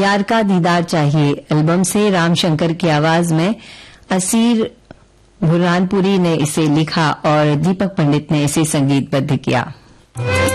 यार का दीदार चाहिए एल्बम से राम शंकर की आवाज में असीर बुरहानपुरी ने इसे लिखा और दीपक पंडित ने इसे संगीतबद्ध किया।